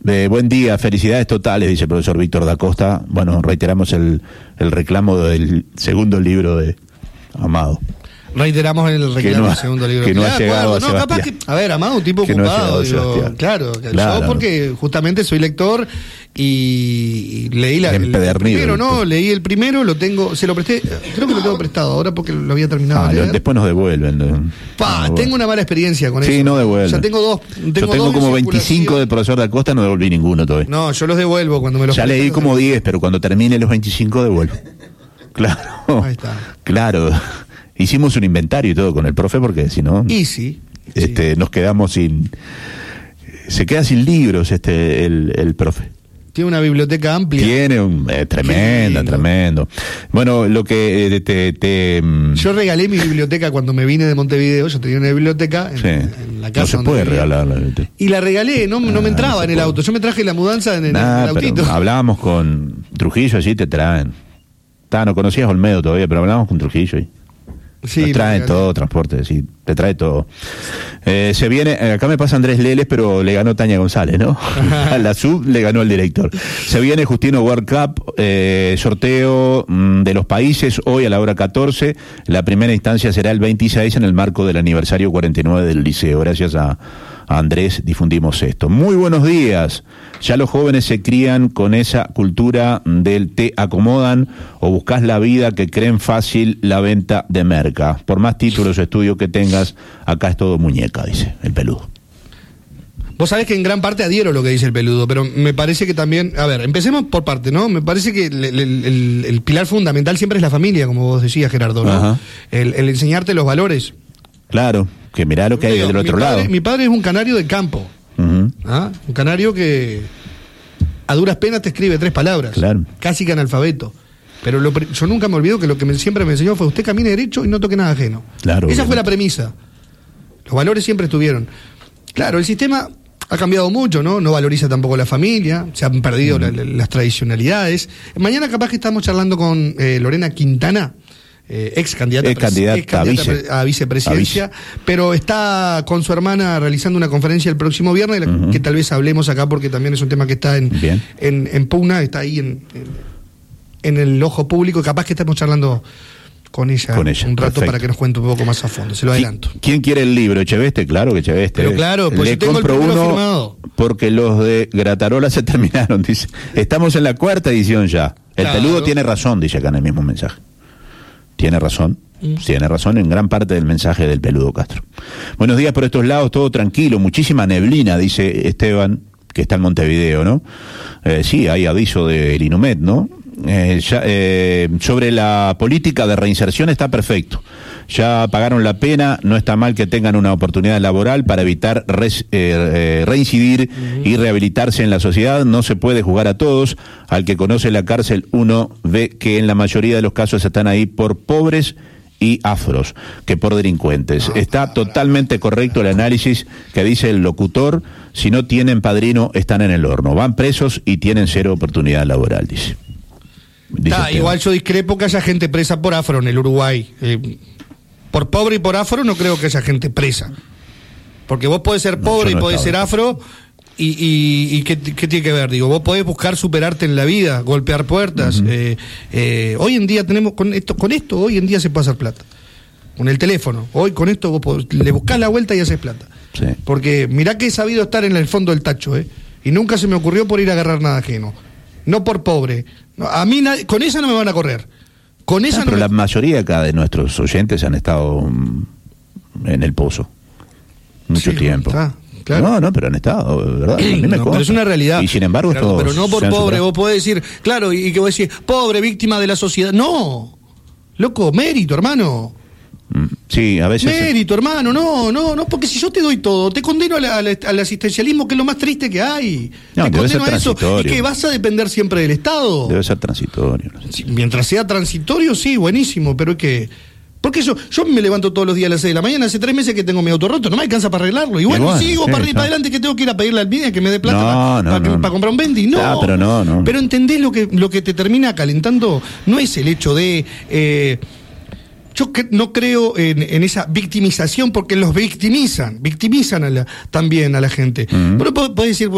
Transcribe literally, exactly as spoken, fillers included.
Eh, buen día, felicidades totales, dice el profesor Víctor da Costa. Bueno, reiteramos el, el reclamo del segundo libro de Amado. Reiteramos el reclamo no ha, del segundo libro. Que no ha llegado a no, capaz que, a ver, Amado, un tipo que ocupado. No digo, claro, claro, yo porque justamente soy lector y, y leí la, el, el primero, ¿no? Leí el primero, lo tengo, se lo presté, creo que lo tengo prestado ahora porque lo había terminado. Ah, de lo, después nos devuelven. Pa, no tengo una mala experiencia con sí, eso. Sí, no devuelven. O sea, tengo dos. Tengo yo tengo dos como veinticinco del profesor da Costa, no devolví ninguno todavía. No, yo los devuelvo cuando me los Ya leí prestan, como diez, pero cuando termine los veinticinco devuelvo. Claro. Ahí está. Claro. Hicimos un inventario y todo con el profe porque si no y sí, este, sí. nos quedamos sin... Se queda sin libros este el, el profe. Tiene una biblioteca amplia. Tiene un... Eh, tremenda, tremendo. Bueno, lo que eh, te, te... Yo regalé mi biblioteca cuando me vine de Montevideo. Yo tenía una biblioteca en, sí. en la casa. No se puede regalar la biblioteca. Y la regalé, no, no ah, me entraba no en el puede. auto. Yo me traje la mudanza en, nah, en el autito. Pero hablábamos con Trujillo, allí te traen. Ta, no conocías a Olmedo todavía, pero hablábamos con Trujillo ahí. Sí, te traen todo, transporte, sí, te trae todo. Eh, se viene, acá me pasa Andrés Leles, pero le ganó Tania González, ¿no? A la sub le ganó el director. Se viene Justino World Cup, eh, sorteo mmm, de los países, hoy a la hora catorce. La primera instancia será el veintiséis en el marco del aniversario cuarenta y nueve del liceo. Gracias a, a Andrés difundimos esto. Muy buenos días. Ya los jóvenes se crían con esa cultura del te acomodan o buscas la vida que creen fácil la venta de merca. Por más títulos o estudios que tengas, acá es todo muñeca, dice el peludo. Vos sabés que en gran parte adhiero a lo que dice el peludo, pero me parece que también, a ver, empecemos por parte, ¿no? Me parece que el, el, el, el pilar fundamental siempre es la familia, como vos decías, Gerardo, ¿no? El, el enseñarte los valores. Claro, que mirá lo que hay del otro padre, lado. Mi padre es un canario de campo. Uh-huh. ¿Ah? Un canario que a duras penas te escribe tres palabras, claro. Casi que analfabeto. Pero lo, yo nunca me olvido que lo que me, siempre me enseñó fue: usted camine derecho y no toque nada ajeno. Claro, esa obviamente. fue la premisa. Los valores siempre estuvieron. Claro, el sistema ha cambiado mucho, ¿no? No valoriza tampoco la familia, se han perdido uh-huh. la, la, las tradicionalidades. Mañana capaz que estamos charlando con eh, Lorena Quintana, Eh, ex candidata, ex candidata, ex candidata a, vice. a vicepresidencia, a vice. Pero está con su hermana realizando una conferencia el próximo viernes, uh-huh. que tal vez hablemos acá porque también es un tema que está en, en, en pugna, está ahí en, en, en el ojo público, capaz que estamos charlando con ella, con ella un rato perfecto. Para que nos cuente un poco más a fondo, se lo adelanto. ¿Quién quiere el libro? Echeveste, claro que Echeveste. Pero claro, pues le yo tengo compro el uno firmado. Porque los de Gratarola se terminaron, dice. Estamos en la cuarta edición ya. El claro. peludo tiene razón, dice acá en el mismo mensaje. Tiene razón. Tiene razón en gran parte del mensaje del peludo Castro. Buenos días por estos lados, todo tranquilo, muchísima neblina, dice Esteban, que está en Montevideo, ¿no? Eh, sí, hay aviso del INUMED, ¿no? Eh, ya, eh, sobre la política de reinserción está perfecto. Ya pagaron la pena, no está mal que tengan una oportunidad laboral para evitar res, eh, eh, reincidir uh-huh. y rehabilitarse en la sociedad. No se puede juzgar a todos. Al que conoce la cárcel, uno ve que en la mayoría de los casos están ahí por pobres y afros que por delincuentes. Está totalmente correcto el análisis que dice el locutor. Si no tienen padrino, están en el horno. Van presos y tienen cero oportunidad laboral, dice. dice ah, igual yo discrepo que haya gente presa por afro en el Uruguay. Eh, por pobre y por afro no creo que haya gente presa. Porque vos podés ser pobre no, no y podés ser afro... ¿Y, y, y ¿qué, qué tiene que ver? Digo, vos podés buscar superarte en la vida, golpear puertas. Uh-huh. eh, eh, hoy en día tenemos, con esto, con esto hoy en día se puede hacer plata. Con el teléfono. Hoy con esto vos podés, le buscás la vuelta y haces plata. Sí. Porque mirá que he sabido estar en el fondo del tacho, ¿eh? Y nunca se me ocurrió por ir a agarrar nada ajeno. No por pobre. No, a mí nadie, con esa no me van a correr. Con esa ah, no pero me... la mayoría acá de nuestros oyentes han estado um, en el pozo. Mucho sí, tiempo. Está. Claro. No, no, pero han estado, ¿verdad? A mí me no, pero es una realidad. Y sin embargo, claro, todos pero no por pobre, superado. Vos podés decir, claro, y, y que vos decís, pobre, víctima de la sociedad. No, loco, mérito, hermano. Sí, a veces. Mérito, sí. hermano, no, no, no, porque si yo te doy todo, te condeno al, al, al asistencialismo, que es lo más triste que hay. No, te debe condeno ser a eso. transitorio. Y que vas a depender siempre del Estado. Debe ser transitorio. No sé. Sí, mientras sea transitorio, sí, buenísimo, pero es que. Porque yo, yo me levanto todos los días a las seis de la mañana, hace tres meses que tengo mi auto roto, no me alcanza para arreglarlo. Y bueno, y bueno sigo sí, para arriba y para adelante, que tengo que ir a pedirle al B I D que me dé plata no, para, no, para, no, para comprar un Bendy. No, ah, pero no, no. Pero entendés lo que, lo que te termina calentando, no es el hecho de... Eh, yo que, no creo en, en esa victimización, porque los victimizan, victimizan a la, también a la gente. Uh-huh. Pero podés decir...